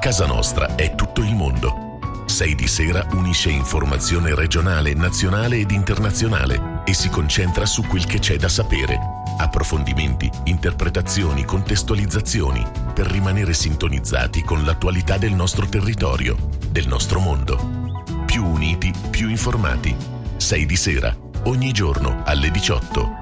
Casa nostra è tutto il mondo. 6 di sera unisce informazione regionale, nazionale ed internazionale e si concentra su quel che c'è da sapere. Approfondimenti, interpretazioni, contestualizzazioni per rimanere sintonizzati con l'attualità del nostro territorio, del nostro mondo. Più uniti, più informati. 6 di sera, ogni giorno alle 18.